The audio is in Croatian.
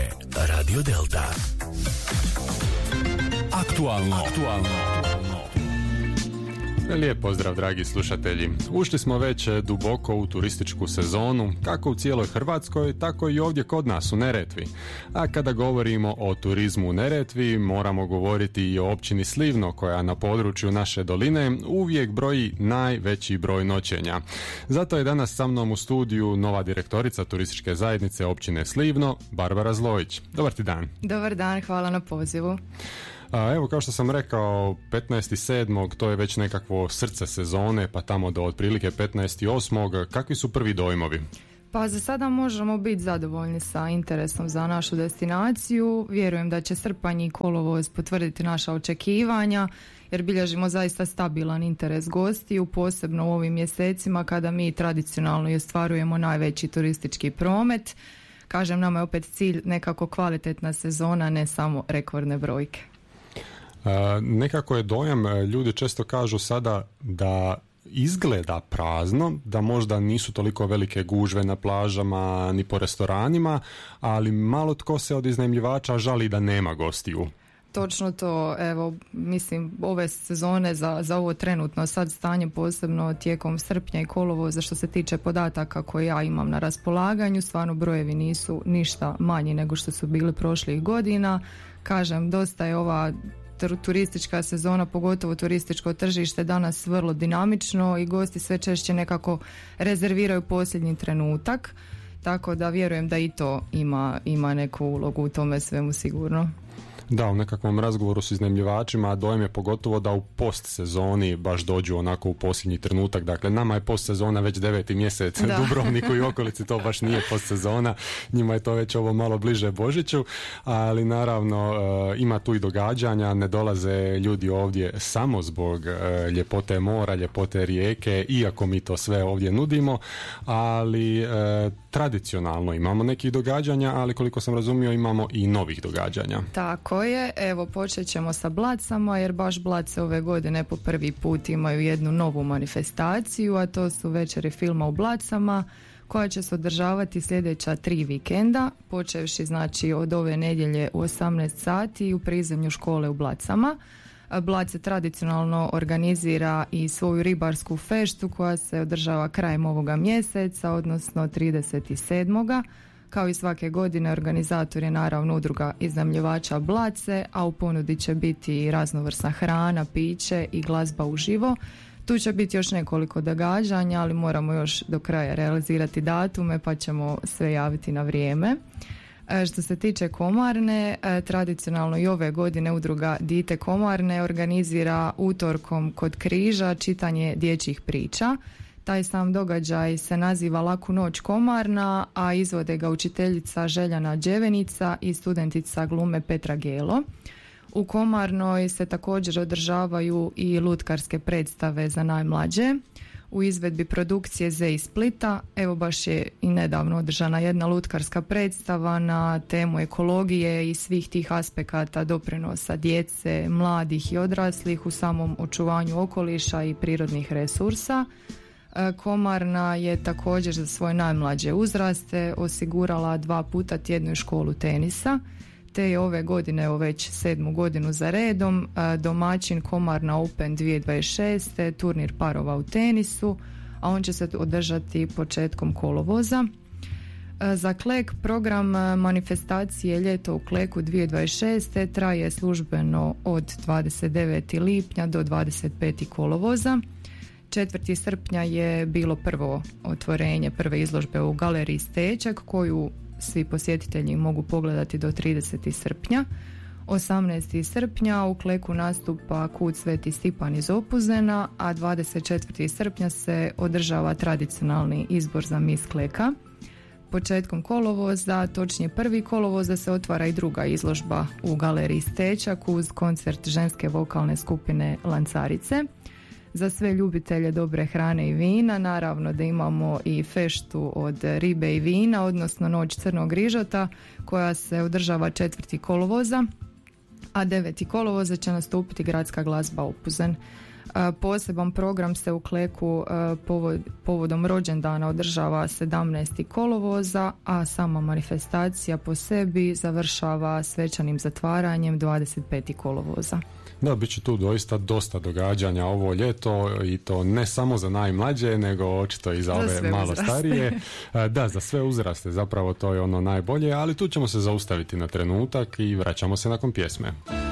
je Radio Delta. Aktualno. Lijep pozdrav, dragi slušatelji. Ušli smo već duboko u turističku sezonu, kako u cijeloj Hrvatskoj, tako i ovdje kod nas u Neretvi. A kada govorimo o turizmu u Neretvi, moramo govoriti i o općini Slivno, koja na području naše doline uvijek broji najveći broj noćenja. Zato je danas sa mnom u studiju nova direktorica turističke zajednice općine Slivno, Barbara Zlojić. Dobar ti dan. Dobar dan, hvala na pozivu. Evo, kao što sam rekao, 15.7. to je već nekakvo srce sezone, pa tamo do otprilike 15.8. Kakvi su prvi dojmovi? Pa za sada možemo biti zadovoljni sa interesom za našu destinaciju. Vjerujem da će srpanj i kolovoz potvrditi naša očekivanja, jer bilježimo zaista stabilan interes gostiju, posebno u ovim mjesecima kada mi tradicionalno i ostvarujemo najveći turistički promet. Kažem, nama je opet cilj nekako kvalitetna sezona, ne samo rekordne brojke. Nekako je dojam, ljudi često kažu sada da izgleda prazno, da možda nisu toliko velike gužve na plažama ni po restoranima, ali malo tko se od iznajmljivača žali da nema gostiju. Točno to, evo, mislim, ove sezone za ovo trenutno sad stanje, posebno tijekom srpnja i kolovoza, što se tiče podataka koje ja imam na raspolaganju, stvarno brojevi nisu ništa manji nego što su bili prošlih godina. Kažem, dosta je ova turistička sezona, pogotovo turističko tržište, danas vrlo dinamično i gosti sve češće nekako rezerviraju posljednji trenutak, tako da vjerujem da i to ima neku ulogu u tome svemu sigurno. Da, u nekakvom razgovoru s iznajmljivačima dojem je pogotovo da u post sezoni baš dođu onako u posljednji trenutak. Dakle, nama je post sezona već 9. mjesec, Dubrovniku i okolici to baš nije post sezona, njima je to već ovo malo bliže Božiću, ali naravno ima tu i događanja, ne dolaze ljudi ovdje samo zbog ljepote mora, ljepote rijeke, iako mi to sve ovdje nudimo, ali tradicionalno imamo nekih događanja, ali koliko sam razumio imamo i novih događanja. Tako je, evo počet ćemo sa Blacama, jer baš Blace ove godine po prvi put imaju jednu novu manifestaciju, a to su večeri filma u Blacama, koja će se održavati sljedeća 3 vikenda, počevši znači od ove nedjelje u 18 sati u prizemlju škole u Blacama. Blace tradicionalno organizira i svoju ribarsku feštu koja se održava krajem ovoga mjeseca, odnosno 37. Kao i svake godine organizator je naravno udruga iznajmljivača Blace, a u ponudi će biti raznovrsna hrana, piće i glazba uživo. Tu će biti još nekoliko događanja, ali moramo još do kraja realizirati datume, pa ćemo sve javiti na vrijeme. Što se tiče Komarne, tradicionalno i ove godine udruga Dite Komarne organizira utorkom kod Križa čitanje dječjih priča. Taj sam događaj se naziva Laku noć Komarna, a izvode ga učiteljica Željana Đevenica i studentica glume Petra Gelo. U Komarnoj se također održavaju i lutkarske predstave za najmlađe. U izvedbi produkcije Z iz Splita, evo baš je i nedavno održana jedna lutkarska predstava na temu ekologije i svih tih aspekata doprinosa djece, mladih i odraslih u samom očuvanju okoliša i prirodnih resursa. Komarna je također za svoje najmlađe uzraste osigurala 2 puta tjednu školu tenisa, te je ove godine, evo već 7. godinu za redom, domaćin Komarna Open 2026, turnir parova u tenisu, a on će se održati početkom kolovoza. Za Klek program manifestacije Ljeto u Kleku 2026 traje službeno od 29. lipnja do 25. kolovoza. 4. srpnja je bilo prvo otvorenje prve izložbe u galeriji Stečak, koju svi posjetitelji mogu pogledati do 30. srpnja. 18. srpnja u Kleku nastupa Kud Sveti Stipan iz Opuzena, a 24. srpnja se održava tradicionalni izbor za Miss Kleka. Početkom kolovoza, točnije 1. kolovoza, se otvara i druga izložba u galeriji Stečak uz koncert ženske vokalne skupine Lancarice. Za sve ljubitelje dobre hrane i vina, naravno da imamo i feštu od ribe i vina, odnosno Noć crnog rižota, koja se održava 4. kolovoza, a 9. kolovoza će nastupiti gradska glazba Opuzen. Poseban program se u Kleku povodom rođendana održava 17. kolovoza, a sama manifestacija po sebi završava svečanim zatvaranjem 25. kolovoza. Da, bit će tu doista dosta događanja ovo ljeto i to ne samo za najmlađe, nego očito i za ove malo starije. Da, za sve uzraste, zapravo to je ono najbolje, ali tu ćemo se zaustaviti na trenutak i vraćamo se nakon pjesme.